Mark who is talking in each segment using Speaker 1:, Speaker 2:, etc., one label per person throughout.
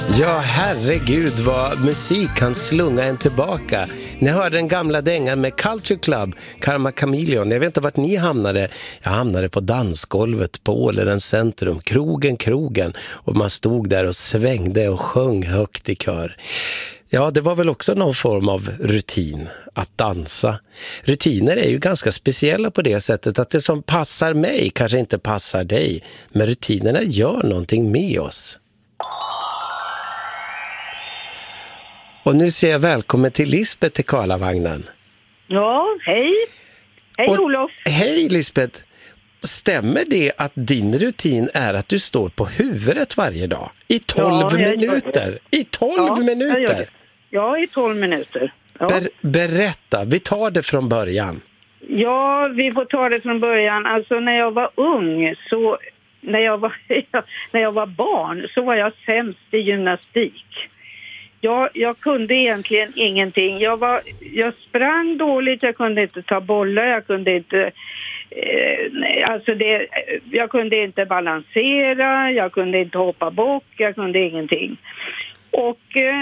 Speaker 1: Ja, herregud vad musik kan slunga en tillbaka. Ni hörde den gamla dängan med Culture Club, Karma Chameleon. Jag vet inte vart ni hamnade. Jag hamnade på dansgolvet på Åhléns centrum. Krogen. Och man stod där och svängde och sjöng högt i kör. Ja, det var väl också någon form av rutin att dansa. Rutiner är ju ganska speciella på det sättet att det som passar mig kanske inte passar dig. Men rutinerna gör någonting med oss. Och nu säger jag välkommen till Lisbeth till Karlavagnen.
Speaker 2: Ja, hej. Hej Olof.
Speaker 1: Hej Lisbeth. Stämmer det att din rutin är att du står på huvudet varje dag? I 12 minuter? I 12 minuter?
Speaker 2: Ja, i 12 minuter. Ja.
Speaker 1: Berätta, vi tar det från början. Ja,
Speaker 2: vi får ta det från början. Alltså när jag var ung, så när jag var barn så var jag sämst i gymnastik. Jag kunde egentligen ingenting. Jag sprang dåligt, jag kunde inte ta bollar, jag kunde inte balansera, jag kunde inte hoppa bock, jag kunde ingenting. Och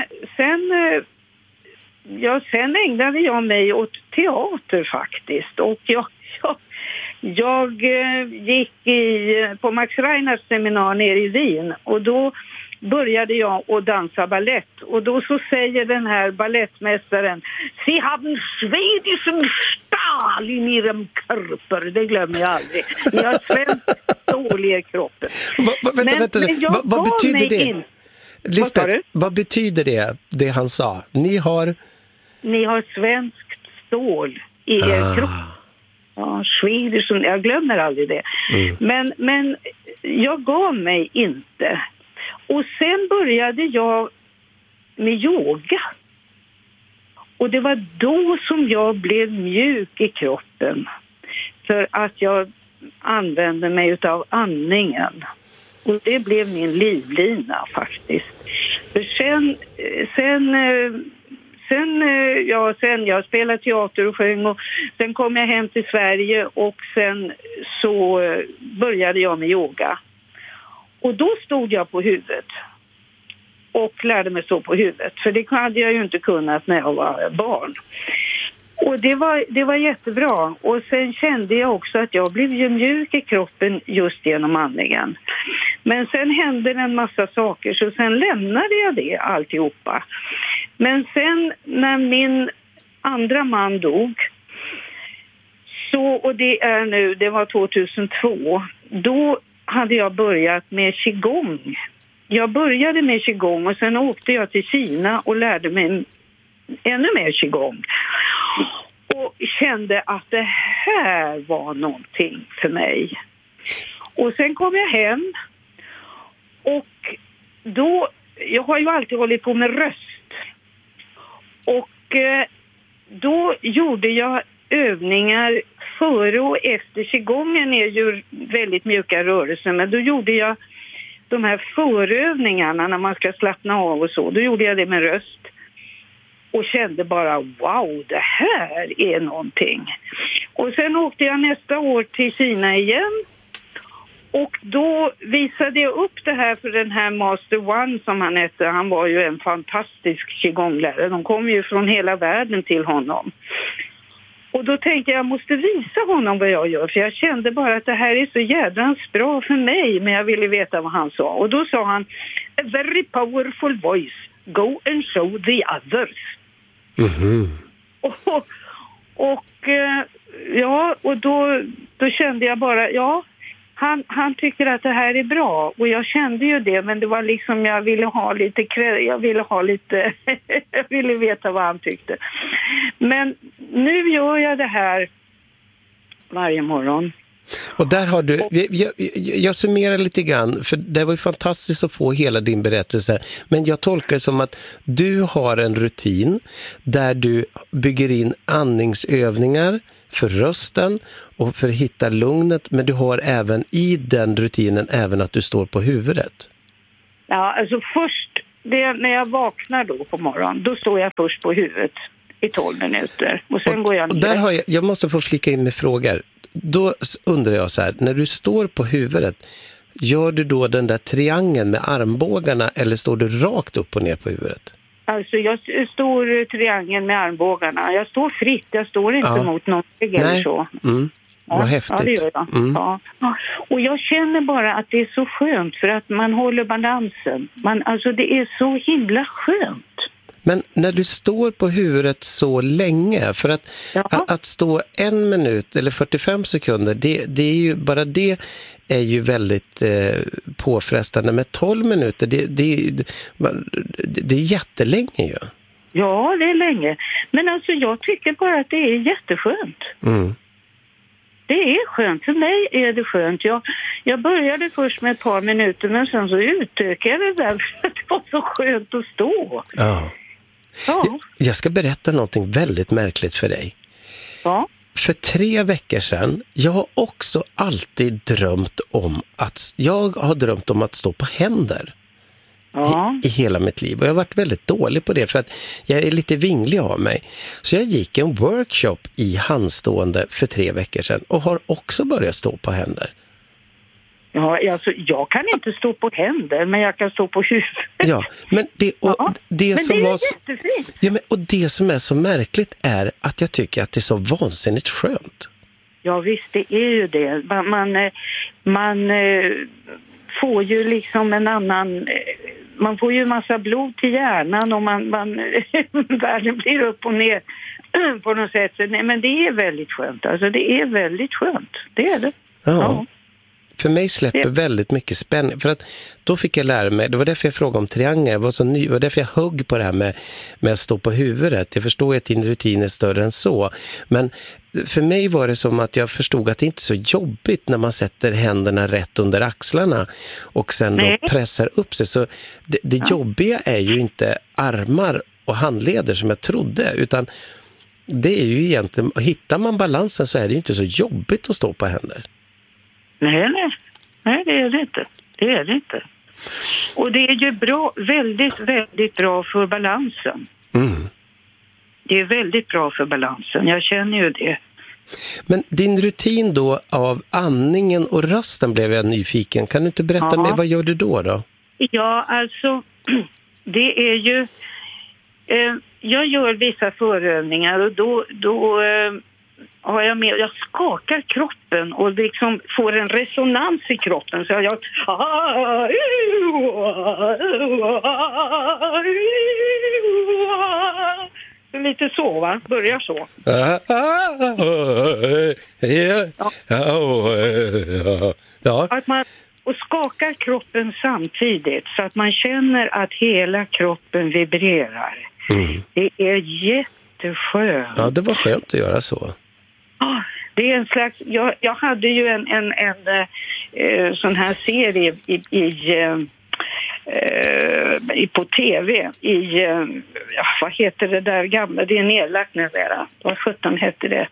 Speaker 2: sen ägnade jag mig åt teater faktiskt. Och jag gick på Max Reinhards seminar nere i Wien och då började jag att dansa ballett. Och då så säger den här ballettmästaren: "Sie haben schwedischen Stahl in ihrem Körper." Det glömmer jag aldrig. Ni har svenskt stål i er kroppen.
Speaker 1: Vad betyder det? Lisbeth, vad betyder det han sa? Ni har
Speaker 2: svenskt stål i er kropp. Ja, Swedish, jag glömmer aldrig det. Men jag gav mig inte. Och sen började jag med yoga. Och det var då som jag blev mjuk i kroppen. För att jag använde mig utav andningen. Och det blev min livlina faktiskt. För sen jag spelade teater och sjöng och sen kom jag hem till Sverige och sen så började jag med yoga. Och då stod jag på huvudet och lärde mig stå på huvudet. För det hade jag ju inte kunnat när jag var barn. Och det var jättebra. Och sen kände jag också att jag blev ju mjuk i kroppen just genom andningen. Men sen hände en massa saker så sen lämnade jag det alltihopa. Men sen när min andra man dog, och det var 2002, då hade jag börjat med qigong. Jag började med qigong och sen åkte jag till Kina och lärde mig ännu mer qigong. Och kände att det här var någonting för mig. Och sen kom jag hem och då, jag har ju alltid hållit på med röst. Och då gjorde jag övningar före och efter. Qigongen är ju väldigt mjuka rörelser, men då gjorde jag de här förövningarna när man ska slappna av och så. Då gjorde jag det med röst. Och kände bara, wow, det här är någonting. Och sen åkte jag nästa år till Kina igen. Och då visade jag upp det här för den här Master One som han hette. Han var ju en fantastisk qigonglärare. De kom ju från hela världen till honom. Och då tänkte jag måste visa honom vad jag gör. För jag kände bara att det här är så jädrans bra för mig. Men jag ville veta vad han sa. Och då sa han, a very powerful voice. Go and show the others.
Speaker 1: Mm-hmm.
Speaker 2: Och då kände jag bara, han tycker att det här är bra. Och jag kände ju det, men det var liksom jag ville veta vad han tyckte. Men nu gör jag det här varje morgon.
Speaker 1: Och där har du, jag summerar lite grann, för det var ju fantastiskt att få hela din berättelse, men jag tolkar det som att du har en rutin där du bygger in andningsövningar för rösten och för att hitta lugnet, men du har även i den rutinen även att du står på huvudet.
Speaker 2: Ja, alltså först, när jag vaknar då på morgonen, då står jag först på huvudet i 12 minuter och sen går jag ner. Och
Speaker 1: där jag måste få flika in med frågor. Då undrar jag så här, när du står på huvudet, gör du då den där triangeln med armbågarna eller står du rakt upp och ner på huvudet?
Speaker 2: Alltså jag står triangeln med armbågarna. Jag står fritt, jag står inte mot någon eller så.
Speaker 1: Vad häftigt.
Speaker 2: Ja, det gör jag. Ja. Och jag känner bara att det är så skönt för att man håller balansen. Alltså det är så himla skönt.
Speaker 1: Men när du står på huvudet så länge, för att stå 1 minut eller 45 sekunder, det är ju bara det är ju väldigt påfrestande. Med 12 minuter, det är jättelänge ju.
Speaker 2: Ja, det är länge. Men alltså jag tycker bara att det är jätteskönt. Det är skönt. För mig är det skönt. Jag började först med ett par minuter, men sen så utökade jag det där för att det var så skönt att stå.
Speaker 1: Ja. Jag ska berätta någonting väldigt märkligt för dig.
Speaker 2: Ja.
Speaker 1: För 3 veckor sedan, jag har också alltid drömt om att stå på händer. I hela mitt liv. Och jag har varit väldigt dålig på det för att jag är lite vinglig av mig. Så jag gick en workshop i handstående för 3 veckor sedan och har också börjat stå på händer. Ja,
Speaker 2: alltså jag kan inte stå på händer, men jag kan stå på huvudet.
Speaker 1: Ja, men det som
Speaker 2: är
Speaker 1: var
Speaker 2: jättefint.
Speaker 1: Ja, och det som är så märkligt är att jag tycker att det är så vansinnigt skönt.
Speaker 2: Ja, visst, det är ju det. Man får ju liksom en annan... Man får ju massa blod till hjärnan och världen blir upp och ner på något sätt. Nej, men det är väldigt skönt. Alltså det är väldigt skönt. Det är det.
Speaker 1: Ja. För mig släpper väldigt mycket spänning. För att då fick jag lära mig, det var därför jag frågade om triangel. Jag var så ny, det var därför jag högg på det här med att stå på huvudet. Jag förstår att din rutin är större än så. Men för mig var det som att jag förstod att det inte är så jobbigt när man sätter händerna rätt under axlarna och sen då pressar upp sig. Så det jobbiga är ju inte armar och handleder som jag trodde, utan det är ju egentligen, hittar man balansen så är det ju inte så jobbigt att stå på händer.
Speaker 2: Nej, det är det inte. Det är det inte. Och det är ju bra, väldigt, väldigt bra för balansen. Det är väldigt bra för balansen, jag känner ju det.
Speaker 1: Men din rutin då av andningen och rösten blev jag nyfiken. Kan du inte berätta mer, vad gör du då?
Speaker 2: Ja, alltså det är ju... jag gör vissa förövningar och då har jag med, jag skakar kroppen och liksom får en resonans i kroppen, så jag lite så, va? Börjar så. Ja. Att man och skakar kroppen samtidigt så att man känner att hela kroppen vibrerar. Det är jätteskönt.
Speaker 1: Ja, det var skönt att göra så.
Speaker 2: Det är en slags... Jag hade ju en sån här serie på tv vad heter det där gamla? Det är nedlagt nu där. Vad 17 hette det?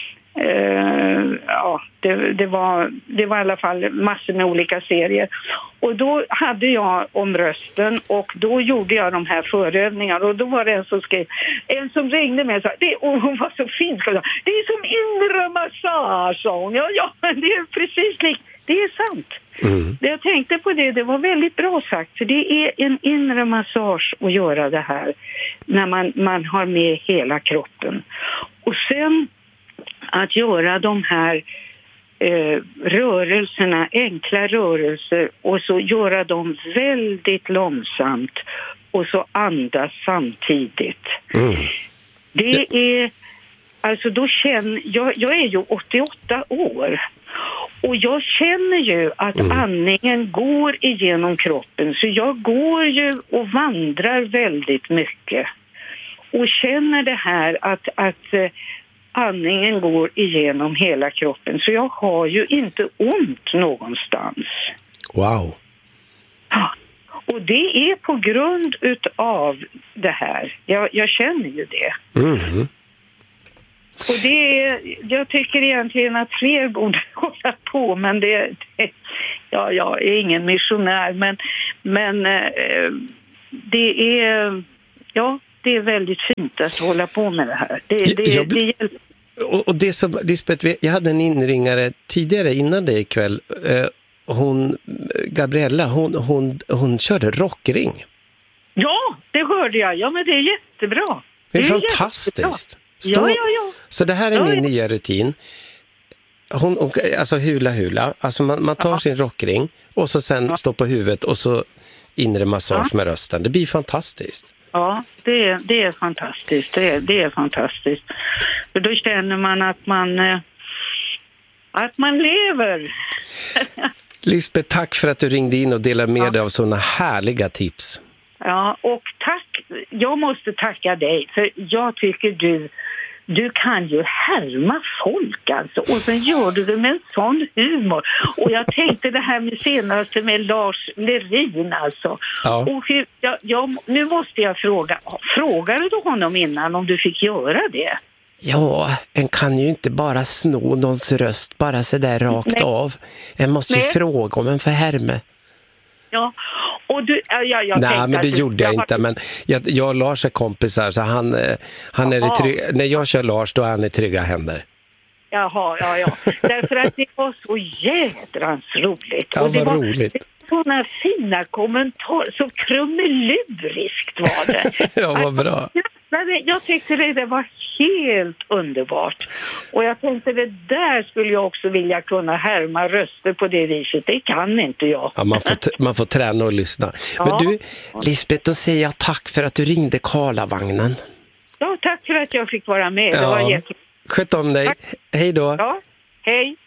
Speaker 2: Det var i alla fall massor med olika serier. Och då hade jag om rösten och då gjorde jag de här förövningarna och då var det en som ringde mig och sa, hon var så fin, det är som inre massage. Ja, det är precis likt. Det är sant. Jag tänkte på det var väldigt bra sagt, för det är en inre massage att göra det här när man har med hela kroppen. Och sen att göra de här rörelserna, enkla rörelser, och så göra dem väldigt långsamt och så andas samtidigt. Det är alltså, då känner jag är ju 88 år och jag känner ju att andningen går igenom kroppen, så jag går ju och vandrar väldigt mycket och känner det här att andningen går igenom hela kroppen, så jag har ju inte ont någonstans.
Speaker 1: Wow.
Speaker 2: Ja, och det är på grund utav det här. Jag känner ju det. Och jag tycker egentligen att fler borde hålla på, men jag är ingen missionär, men det är väldigt fint att hålla på med det här.
Speaker 1: Och det som, Lisbeth, jag hade en inringare tidigare innan det ikväll Gabriella, hon körde rockring.
Speaker 2: Ja, det hörde jag. Ja, men det är jättebra.
Speaker 1: Det är fantastiskt. Ja. Så det här är min nya rutin. Alltså hula. Alltså man tar sin rockring och så sen står på huvudet och så inre massage med rösten. Det blir fantastiskt.
Speaker 2: Ja, det är fantastiskt. Det är fantastiskt. För då känner man att man lever.
Speaker 1: Lisbeth, tack för att du ringde in och delade med dig av sådana härliga tips.
Speaker 2: Ja, och tack. Jag måste tacka dig, för jag tycker du kan ju härma folk alltså. Och sen gör du det med en sån humor. Och jag tänkte det här med senaste med Lars Lerin alltså. Ja. Och nu måste jag fråga. Frågade du honom innan om du fick göra det?
Speaker 1: Ja, en kan ju inte bara sno någons röst bara så där rakt av. En måste ju fråga om en för härme. Ja,
Speaker 2: och du...
Speaker 1: Nej, men det gjorde jag inte. Men jag och Lars är kompisar, så han är när jag kör Lars, då är han i trygga händer.
Speaker 2: Jaha, ja. Därför att det var så jädrans roligt.
Speaker 1: Ja,
Speaker 2: och det
Speaker 1: var roligt.
Speaker 2: Sådana fina kommentarer, så krumeluriskt var det.
Speaker 1: Ja, vad bra.
Speaker 2: Jag tyckte det var helt underbart. Och jag tänkte det där skulle jag också vilja kunna härma röster på det viset. Det kan inte jag.
Speaker 1: Ja, man får träna och lyssna. Ja. Men du, Lisbeth, då säger jag tack för att du ringde Karlavagnen.
Speaker 2: Ja, tack för att jag fick vara med. Det var jättekul.
Speaker 1: Sköt om dig. Hej då.
Speaker 2: Ja, hej.